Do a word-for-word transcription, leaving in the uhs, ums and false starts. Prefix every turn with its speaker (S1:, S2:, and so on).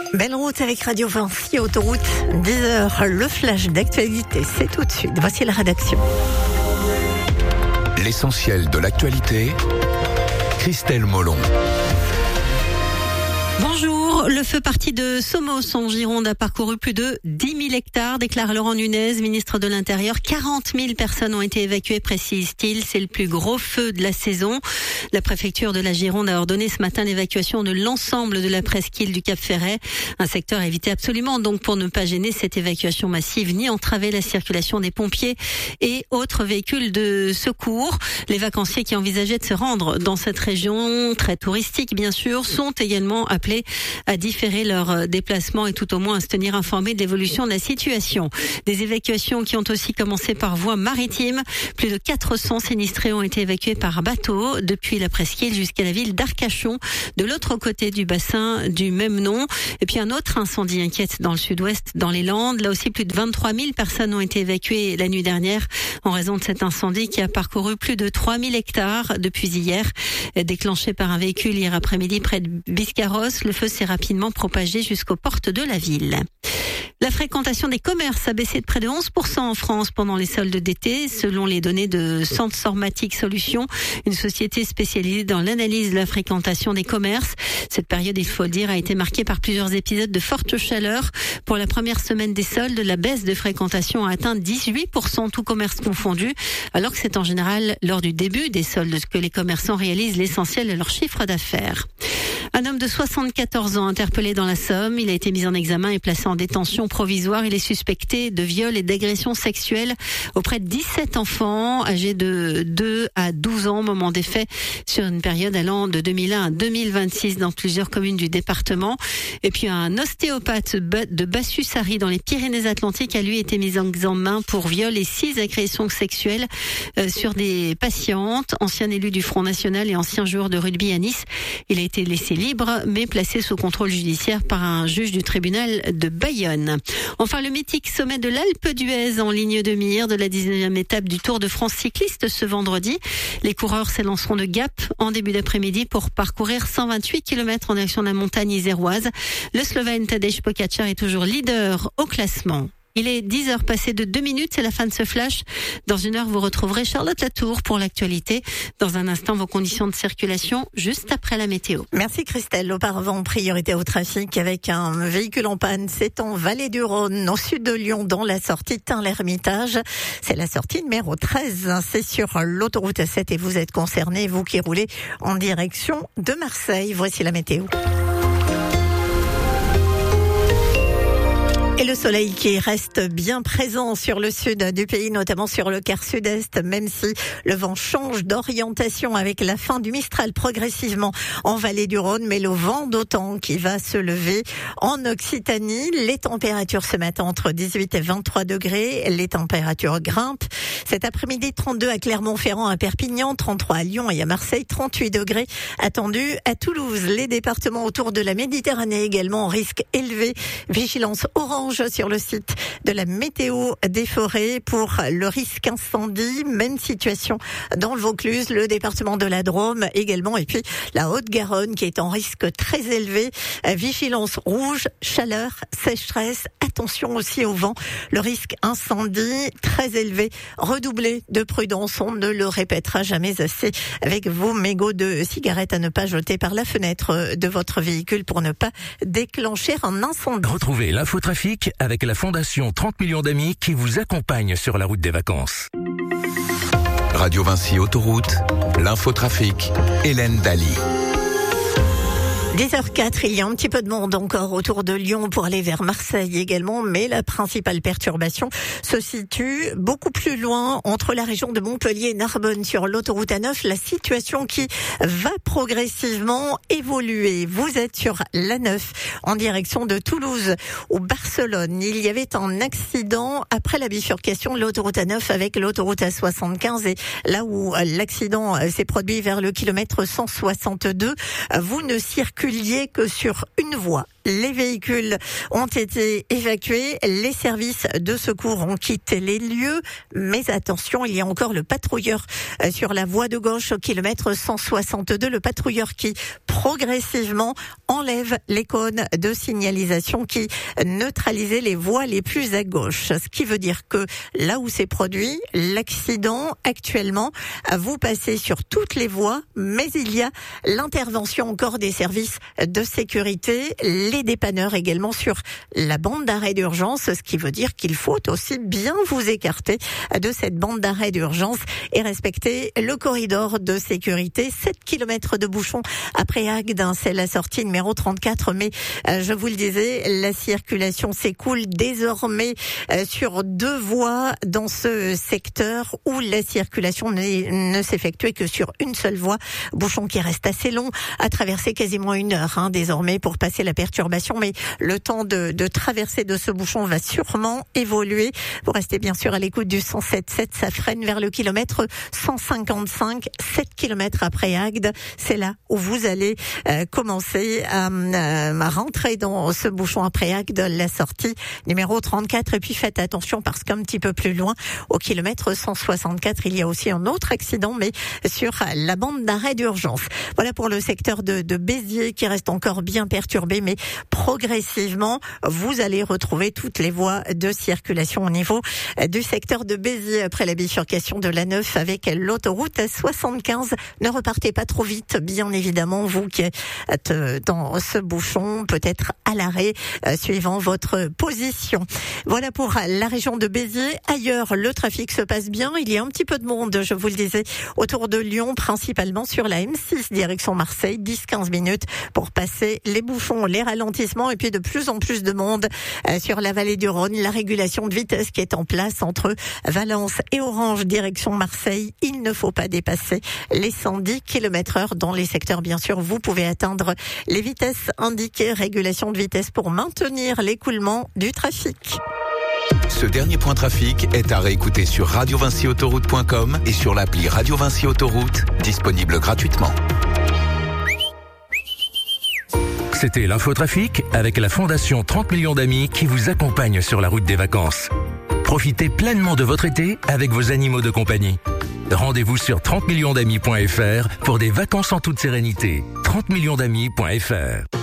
S1: Belle route avec Radio Vinci, autoroute dix heures. Le flash d'actualité, c'est tout de suite. Voici la rédaction.
S2: L'essentiel de l'actualité, Christelle Molon.
S3: Bonjour, le feu parti de Somos en Gironde a parcouru plus de dix mille hectares, déclare Laurent Nunez, ministre de l'Intérieur. quarante mille personnes ont été évacuées, précise-t-il. C'est le plus gros feu de la saison. La préfecture de la Gironde a ordonné ce matin l'évacuation de l'ensemble de la presqu'île du Cap Ferret. Un secteur à éviter absolument donc pour ne pas gêner cette évacuation massive ni entraver la circulation des pompiers et autres véhicules de secours. Les vacanciers qui envisageaient de se rendre dans cette région très touristique, bien sûr, sont également appelés à différer leur déplacement et tout au moins à se tenir informés de l'évolution de la situation. Des évacuations qui ont aussi commencé par voie maritime. Plus de quatre cents sinistrés ont été évacués par bateau depuis la presqu'île jusqu'à la ville d'Arcachon, de l'autre côté du bassin du même nom. Et puis un autre incendie inquiète dans le sud-ouest, dans les Landes. Là aussi, plus de vingt-trois mille personnes ont été évacuées la nuit dernière en raison de cet incendie qui a parcouru plus de trois mille hectares depuis hier. Déclenché par un véhicule hier après-midi près de Biscarrosse, le feu s'est rapidement propagé jusqu'aux portes de la ville. La fréquentation des commerces a baissé de près de onze pour cent en France pendant les soldes d'été, selon les données de Sensormatic Solutions, une société spécialisée dans l'analyse de la fréquentation des commerces. Cette période, il faut le dire, a été marquée par plusieurs épisodes de forte chaleur. Pour la première semaine des soldes, la baisse de fréquentation a atteint dix-huit pour cent, tout commerce confondu, alors que c'est en général lors du début des soldes que les commerçants réalisent l'essentiel de leur chiffre d'affaires. Un homme de soixante-quatorze ans interpellé dans la Somme. Il a été mis en examen et placé en détention provisoire. Il est suspecté de viol et d'agression sexuelle auprès de dix-sept enfants âgés de deux à douze ans au moment des faits, sur une période allant de deux mille un à deux mille vingt-six dans plusieurs communes du département. Et puis un ostéopathe de Bassus-Sari dans les Pyrénées-Atlantiques a lui été mis en examen pour viol et six agressions sexuelles sur des patientes. Ancien élu du Front National et ancien joueur de rugby à Nice, il a été laissé libre, mais placé sous contrôle judiciaire par un juge du tribunal de Bayonne. Enfin, le mythique sommet de l'Alpe d'Huez en ligne de mire de la dix-neuvième étape du Tour de France cycliste ce vendredi. Les coureurs s'élanceront de Gap en début d'après-midi pour parcourir cent vingt-huit kilomètres en direction de la montagne iséroise. Le Slovène Tadej Pogačar est toujours leader au classement. Il est dix heures passées de deux minutes, c'est la fin de ce flash. Dans une heure, vous retrouverez Charlotte Latour pour l'actualité. Dans un instant, vos conditions de circulation, juste après la météo.
S1: Merci Christelle. Auparavant, priorité au trafic avec un véhicule en panne. C'est en Vallée du Rhône, au sud de Lyon, dans la sortie Tain-l'Hermitage. C'est la sortie numéro treize. C'est sur l'autoroute A sept et vous êtes concernés, vous qui roulez en direction de Marseille. Voici la météo. Et le soleil qui reste bien présent sur le sud du pays, notamment sur le quart sud-est, même si le vent change d'orientation avec la fin du Mistral progressivement en Vallée du Rhône, mais le vent d'OTAN qui va se lever en Occitanie. Les températures ce matin entre dix-huit et vingt-trois degrés, les températures grimpent. Cet après-midi, trente-deux à Clermont-Ferrand, à Perpignan, trente-trois à Lyon et à Marseille, trente-huit degrés attendus à Toulouse. Les départements autour de la Méditerranée également en risque élevé. Vigilance orange sur le site de la météo des forêts pour le risque incendie. Même situation dans le Vaucluse, le département de la Drôme également, et puis la Haute-Garonne qui est en risque très élevé. Vigilance rouge, chaleur, sécheresse. Attention aussi au vent. Le risque incendie très élevé. Redoublez de prudence. On ne le répétera jamais assez avec vos mégots de cigarettes à ne pas jeter par la fenêtre de votre véhicule pour ne pas déclencher un incendie.
S2: Retrouvez l'infotrafic avec la Fondation trente millions d'amis qui vous accompagne sur la route des vacances. Radio Vinci Autoroute, l'infotrafic, Hélène Daly.
S1: dix heures quatre, il y a un petit peu de monde encore autour de Lyon pour aller vers Marseille également, mais la principale perturbation se situe beaucoup plus loin entre la région de Montpellier et Narbonne sur l'autoroute A neuf, la situation qui va progressivement évoluer. Vous êtes sur l'A neuf en direction de Toulouse ou Barcelone. Il y avait un accident après la bifurcation de l'autoroute A neuf avec l'autoroute A soixante-quinze et là où l'accident s'est produit vers le kilomètre cent soixante-deux, vous ne circulez que sur une voie. Les véhicules ont été évacués. Les services de secours ont quitté les lieux. Mais attention, il y a encore le patrouilleur sur la voie de gauche au kilomètre cent soixante-deux. Le patrouilleur qui progressivement enlève les cônes de signalisation qui neutralisaient les voies les plus à gauche. Ce qui veut dire que là où s'est produit l'accident actuellement, vous passez sur toutes les voies, mais il y a l'intervention encore des services de sécurité, les dépanneurs également sur la bande d'arrêt d'urgence, ce qui veut dire qu'il faut aussi bien vous écarter de cette bande d'arrêt d'urgence et respecter le corridor de sécurité. sept kilomètres de bouchons après Agde, c'est la sortie numéro trente-quatre, mais euh, je vous le disais, la circulation s'écoule désormais euh, sur deux voies dans ce secteur où la circulation ne s'effectuait que sur une seule voie. Bouchon qui reste assez long, à traverser quasiment une heure hein, désormais pour passer la perturbation, mais le temps de, de traverser de ce bouchon va sûrement évoluer. Vous restez bien sûr à l'écoute du cent sept sept, ça freine vers le kilomètre cent cinquante-cinq, sept kilomètres après Agde. C'est là où vous allez euh, commencer à, euh, à rentrer dans ce bouchon après Agde, la sortie numéro trente-quatre. Et puis faites attention parce qu'un petit peu plus loin, au kilomètre cent soixante-quatre, il y a aussi un autre accident, mais sur la bande d'arrêt d'urgence. Voilà pour le secteur de, de Béziers qui reste encore bien perturbé, mais progressivement, vous allez retrouver toutes les voies de circulation au niveau du secteur de Béziers après la bifurcation de l'A neuf avec l'autoroute soixante-quinze. Ne repartez pas trop vite, bien évidemment, vous qui êtes dans ce bouchon, peut-être à l'arrêt, euh, suivant votre position. Voilà pour la région de Béziers. Ailleurs, le trafic se passe bien. Il y a un petit peu de monde, je vous le disais, autour de Lyon, principalement sur la M six, direction Marseille, dix à quinze minutes pour passer les bouchons, les ralentissements, et puis de plus en plus de monde euh, sur la vallée du Rhône. La régulation de vitesse qui est en place entre Valence et Orange, direction Marseille. Il ne faut pas dépasser les cent dix kilomètres heure dans les secteurs, bien sûr. Vous pouvez atteindre les vitesses indiquées, régulation de vitesse pour maintenir l'écoulement du trafic.
S2: Ce dernier point trafic est à réécouter sur radio vinci autoroute point com et sur l'appli Radio Vinci Autoroute, disponible gratuitement. C'était l'infotrafic avec la Fondation trente millions d'amis qui vous accompagne sur la route des vacances. Profitez pleinement de votre été avec vos animaux de compagnie. Rendez-vous sur trente millions d'amis point f r pour des vacances en toute sérénité. trente millions d'amis point f r